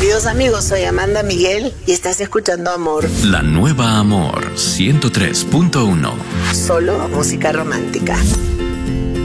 Queridos amigos, soy Amanda Miguel y estás escuchando Amor. La nueva Amor 103.1. Solo música romántica.